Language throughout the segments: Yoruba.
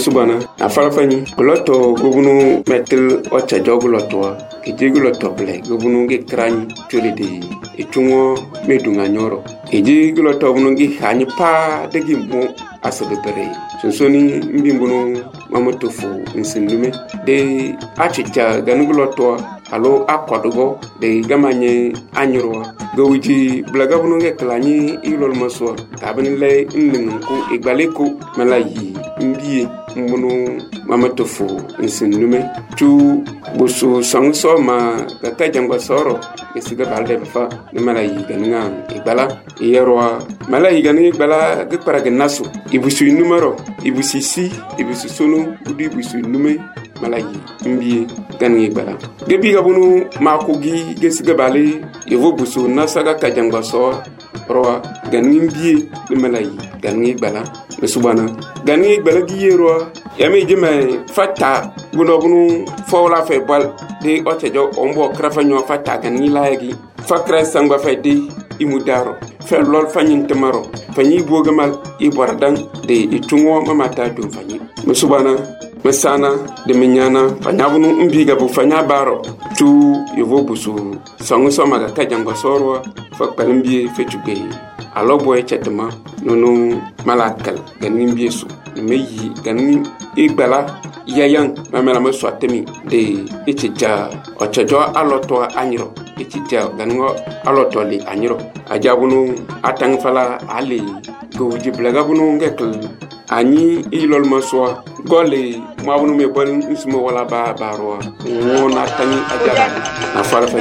musubana afalafani loto gubunu metel ocha joguloto ejiguloto ble gubunu ge krani tolede etungo medunga nyoro ejiguloto bunu gi hanyi pa degi mo asabere sonsoni mbimbuno mamotofu nsindume de achicha ganuguloto alo akwadugo de gamanye anyoro gowiji blagabunu ge klani ilol maso kabinle nningu igbaleko malayi mbiye mbunu mamatofu nsindume tu busu sangso ma kaka jangwa soro esiga balde fa ne malayi ganinga igbala yerwa malayi ganinga igbala ge paraga nasu ibusu numero ibusu si ibusu sonu udi ibusu nume malayi mbiye ganinga igbala gebi gabunu makugi gesiga bale yevo busu nasaga kajangwa soro roa ganinga mbiye ne malayi ganinga igbala mesubana ganinga igbala giyerwa yami jeme fata bunu fawla fe bal de otejo ombo krafanyo fata ganinga layagi fakra sangba fe de imudaro fe lol fanyin temaro fanyi bogamal ibordan de itungo mamata dum fanyi mesubana mesana de minyana fanyabunu mbiga bu fanya baro tu yevo busu sangu soma ga kajangwa sorwa fakpalimbi fetuge alobo echetema nono malakal ganin biesu meyi ganin igbala yayan mamela mo swatemi de etija ochajo aloto anyiro etija ganingo aloto li anyiro ajabunu atang fala ali gowji blagabunu ngekl ani ilol maswa gole mabunu me bon ismo wala ba barwa wona tani ajara na farfa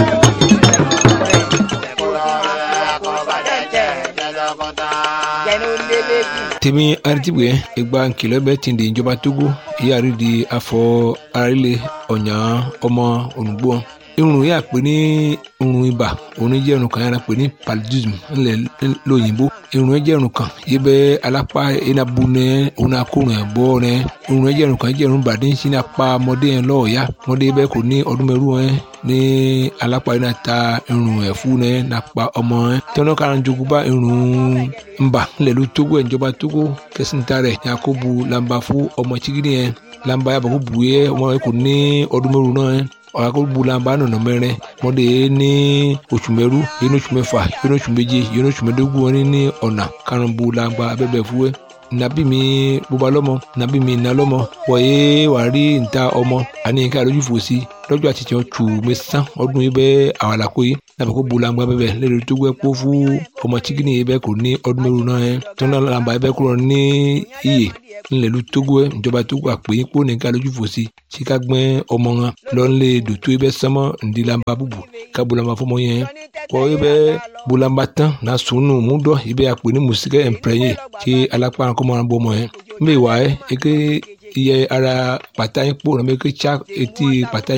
temi artibwe egba nkile be tindi njoba Togo yari di afọ arile onya ọmọ onugbo irun ya pè ní irun ibà òun jẹ́ irun kan yàrá pè ní paludism ńlẹ̀ lóyìnbó irun jẹ́ irun kan yíbẹ̀ alápá enabu nẹ òun akórun ẹ̀ bọ́ nẹ irun jẹ́ irun kan jẹ́ irun bàdé ń sin apá ọmọdé yẹn lọ́ọ̀ọ́yá ọmọdé bẹ́ẹ̀ kò ní ọdún mẹ́rù ẹ̀ ní alápá yẹn ta irun ẹ̀ fún ẹ̀ nàpa ọmọ ẹ̀ tẹ́wọ́n kára ń jogún bá irun ńbà ńlẹ̀ ló Togo ẹ̀ ìjọba Togo kẹsìntà rẹ̀ yakubu lamba fún ọmọ chigidi yẹn lamba yàbọ̀ kó bu yẹ ọmọ yẹn kò ní ọdún mẹ́rù náà ẹ̀ ọ̀rọ̀ bulamba nọ̀nà mẹ́rin mọ́dé ní oṣù mẹ́rú yẹn ní oṣù mẹ́fà yẹn ní oṣù méje yẹn ní oṣù mẹ́dógún wọn ní ọ̀nà karùn-ún bulamba abẹ́bẹ̀ fúwẹ́ nàbí mi bóba lọ́mọ nàbí mi nà lọ́mọ wọ̀nyé wà rí níta ọmọ àní ká lójú fò sí lọ́jọ́ àti tiẹ̀ tù mí sán ọdún yìí bẹ́ẹ̀ àwọn àlàkó yìí nàbí kó bulamba bẹ́ẹ̀ lẹ́nu tó gbẹ́ kó fún ọmọ chikini yìí bẹ́ẹ̀ kò ní ọdún mẹ́rù náà yẹn tọ́nà làǹbà yìí bẹ́ẹ̀ kúrò ní iye ńlẹ̀lú Togo ẹ̀ ìjọba Togo àpè yín kó nìkan lójú fò sí tí ká gbẹ́ ọmọ wọn lọ́nlé dòtó ibẹ̀ sánmọ́ ńdílamba búbu ká bulamba fọmọ yẹn kọ́ ibẹ̀ bulamba tán na sùnù múdọ̀ ibẹ̀ àpè ní mùsíkẹ́ ẹ̀ǹpẹ̀rẹ̀yìn tí alápá kọ́mọ́ràn bọ́ ọmọ yẹn mbẹ́ wà ẹ́ eke iye ara pàtà yín kpó nàbẹ́ eke tsa etí pàtà